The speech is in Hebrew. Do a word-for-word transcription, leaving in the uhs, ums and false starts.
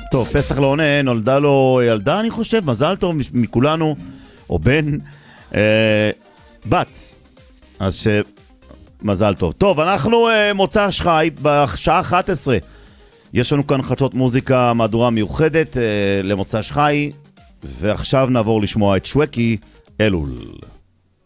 טוב, פסח לעונה, נולדה לו ילדה, אני חושב, מזל טוב מכולנו, או בן, אה, בת. אז שמזל טוב. טוב, אנחנו אה, מוצא שחי בשעה אחת עשרה. יש לנו כאן חדשות מוזיקה מהדורה מיוחדת אה, למוצא שחי, ועכשיו נעבור לשמוע את שווקי אלול.